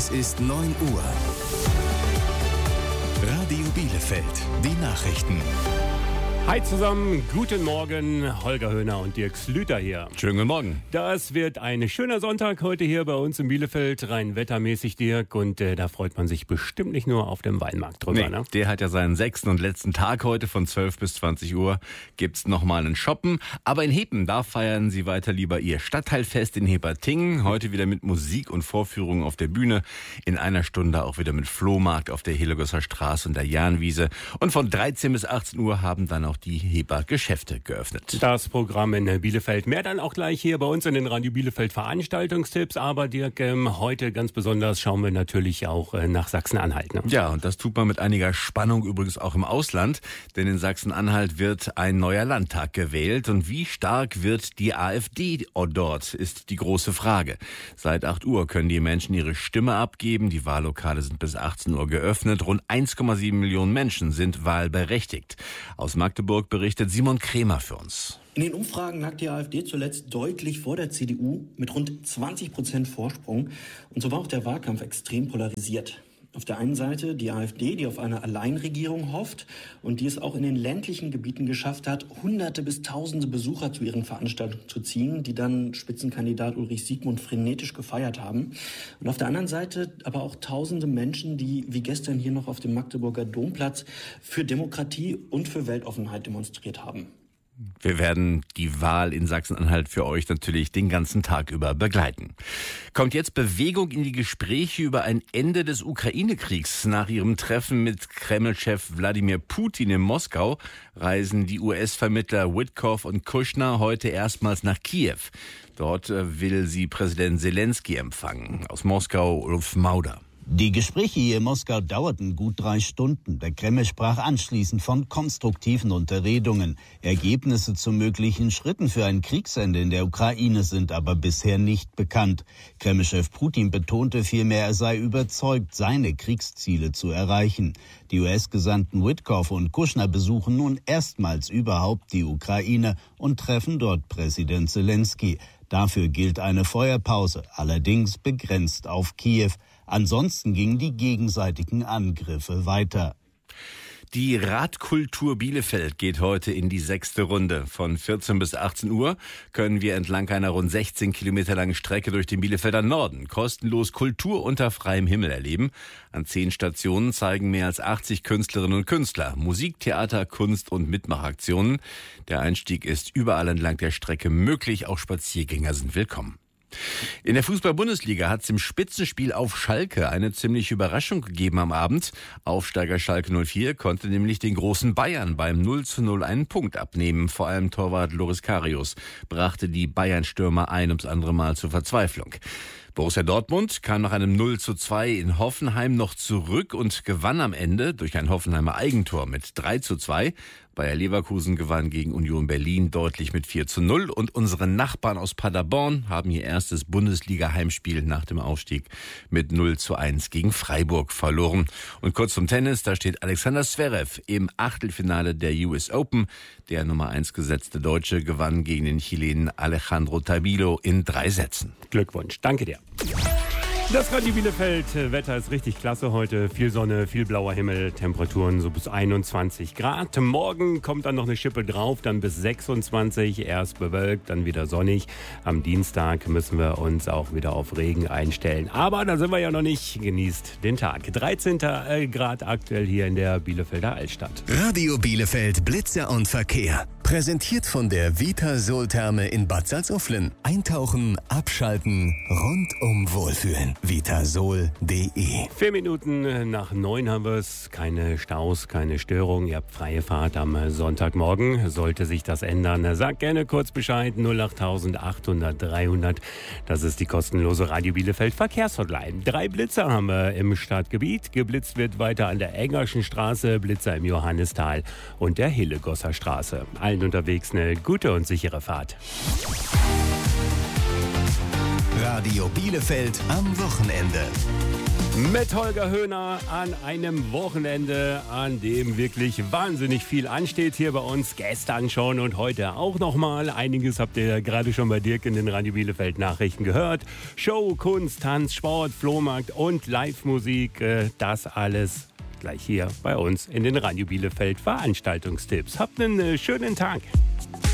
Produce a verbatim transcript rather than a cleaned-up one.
Es ist neun Uhr. Radio Bielefeld, die Nachrichten. Hi zusammen, guten Morgen, Holger Höhner und Dirk Slüter hier. Schönen guten Morgen. Das wird ein schöner Sonntag heute hier bei uns in Bielefeld, rein wettermäßig, Dirk. Und äh, da freut man sich bestimmt nicht nur auf dem Weinmarkt drüber. Nee, ne? Der hat ja seinen sechsten und letzten Tag heute. Von zwölf bis zwanzig Uhr gibt's nochmal einen Shoppen. Aber in Hepen, da feiern sie weiter lieber ihr Stadtteilfest in Hepertingen. Heute wieder mit Musik und Vorführungen auf der Bühne. In einer Stunde auch wieder mit Flohmarkt auf der Helegosser Straße und der Jahnwiese. Und von dreizehn bis achtzehn Uhr haben dann auch die Heber Geschäfte geöffnet. Das Programm in Bielefeld. Mehr dann auch gleich hier bei uns in den Radio Bielefeld Veranstaltungstipps. Aber Dirk, ähm, heute ganz besonders schauen wir natürlich auch äh, nach Sachsen-Anhalt. Ne? Ja, und das tut man mit einiger Spannung übrigens auch im Ausland. Denn in Sachsen-Anhalt wird ein neuer Landtag gewählt. Und wie stark wird die AfD dort, ist die große Frage. Seit acht Uhr können die Menschen ihre Stimme abgeben. Die Wahllokale sind bis achtzehn Uhr geöffnet. Rund eins Komma sieben Millionen Menschen sind wahlberechtigt. Aus Magdeburg berichtet Simon Kremer für uns. In den Umfragen lag die AfD zuletzt deutlich vor der C D U mit rund zwanzig Prozent Vorsprung. Und so war auch der Wahlkampf extrem polarisiert. Auf der einen Seite die AfD, die auf eine Alleinregierung hofft und die es auch in den ländlichen Gebieten geschafft hat, Hunderte bis Tausende Besucher zu ihren Veranstaltungen zu ziehen, die dann Spitzenkandidat Ulrich Siegmund frenetisch gefeiert haben. Und auf der anderen Seite aber auch tausende Menschen, die wie gestern hier noch auf dem Magdeburger Domplatz für Demokratie und für Weltoffenheit demonstriert haben. Wir werden die Wahl in Sachsen-Anhalt für euch natürlich den ganzen Tag über begleiten. Kommt jetzt Bewegung in die Gespräche über ein Ende des Ukraine-Kriegs. Nach ihrem Treffen mit Kreml-Chef Wladimir Putin in Moskau reisen die U S-Vermittler Witkoff und Kushner heute erstmals nach Kiew. Dort will sie Präsident Zelensky empfangen. Aus Moskau Ulf Mauder. Die Gespräche hier in Moskau dauerten gut drei Stunden. Der Kreml sprach anschließend von konstruktiven Unterredungen. Ergebnisse zu möglichen Schritten für ein Kriegsende in der Ukraine sind aber bisher nicht bekannt. Kreml-Chef Putin betonte vielmehr, er sei überzeugt, seine Kriegsziele zu erreichen. Die U S-Gesandten Witkoff und Kushner besuchen nun erstmals überhaupt die Ukraine und treffen dort Präsident Zelensky. Dafür gilt eine Feuerpause, allerdings begrenzt auf Kiew. Ansonsten gingen die gegenseitigen Angriffe weiter. Die Radkultur Bielefeld geht heute in die sechste Runde. Von vierzehn bis achtzehn Uhr können wir entlang einer rund sechzehn Kilometer langen Strecke durch den Bielefelder Norden kostenlos Kultur unter freiem Himmel erleben. An zehn Stationen zeigen mehr als achtzig Künstlerinnen und Künstler Musik, Theater, Kunst und Mitmachaktionen. Der Einstieg ist überall entlang der Strecke möglich. Auch Spaziergänger sind willkommen. In der Fußball-Bundesliga hat es im Spitzenspiel auf Schalke eine ziemliche Überraschung gegeben am Abend. Aufsteiger Schalke null vier konnte nämlich den großen Bayern beim null zu null einen Punkt abnehmen. Vor allem Torwart Loris Karius brachte die Bayern-Stürmer ein ums andere Mal zur Verzweiflung. Borussia Dortmund kam nach einem null zu zwei in Hoffenheim noch zurück und gewann am Ende durch ein Hoffenheimer Eigentor mit drei zu zwei. Bayer Leverkusen gewann gegen Union Berlin deutlich mit vier zu null. Und unsere Nachbarn aus Paderborn haben ihr erstes Bundesliga-Heimspiel nach dem Aufstieg mit null zu eins gegen Freiburg verloren. Und kurz zum Tennis, da steht Alexander Zverev im Achtelfinale der U S Open. Der Nummer eins gesetzte Deutsche gewann gegen den Chilenen Alejandro Tabilo in drei Sätzen. Glückwunsch, danke dir. Das Radio Bielefeld, Wetter ist richtig klasse heute. Viel Sonne, viel blauer Himmel, Temperaturen so bis einundzwanzig Grad. Morgen kommt dann noch eine Schippe drauf, dann bis sechsundzwanzig, erst bewölkt, dann wieder sonnig. Am Dienstag müssen wir uns auch wieder auf Regen einstellen. Aber da sind wir ja noch nicht. Genießt den Tag. dreizehn Grad aktuell hier in der Bielefelder Altstadt. Radio Bielefeld, Blitzer und Verkehr. Präsentiert von der Vitasol-Therme in Bad Salzuflen. Eintauchen, abschalten, rundum wohlfühlen. vitasol punkt de. Vier Minuten nach neun haben wir es. Keine Staus, keine Störung. Ihr habt freie Fahrt am Sonntagmorgen. Sollte sich das ändern, sagt gerne kurz Bescheid. null acht achthundert dreihundert. Das ist die kostenlose Radio Bielefeld Verkehrshotline. Drei Blitzer haben wir im Stadtgebiet. Geblitzt wird weiter an der Engerschen Straße, Blitzer im Johannistal und der Hillegosser Straße. Allen unterwegs eine gute und sichere Fahrt. Radio Bielefeld am Wochenende. Mit Holger Höhner an einem Wochenende, an dem wirklich wahnsinnig viel ansteht hier bei uns. Gestern schon und heute auch nochmal. Einiges habt ihr gerade schon bei Dirk in den Radio Bielefeld Nachrichten gehört. Show, Kunst, Tanz, Sport, Flohmarkt und Live-Musik. Das alles gleich hier bei uns in den Radio Bielefeld Veranstaltungstipps. Habt einen schönen Tag.